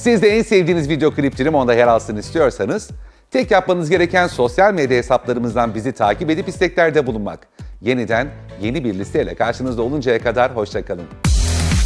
Siz de en sevdiğiniz video klipçilim onda yer alsın istiyorsanız tek yapmanız gereken sosyal medya hesaplarımızdan bizi takip edip isteklerde bulunmak. Yeniden yeni bir listeyle karşınızda oluncaya kadar hoşça kalın.